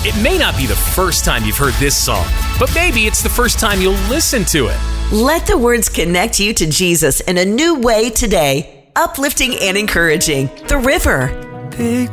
It may not be the first time you've heard this song, but maybe it's the first time you'll listen to it. Let the words connect you to Jesus in a new way today. Uplifting and encouraging. The River. Take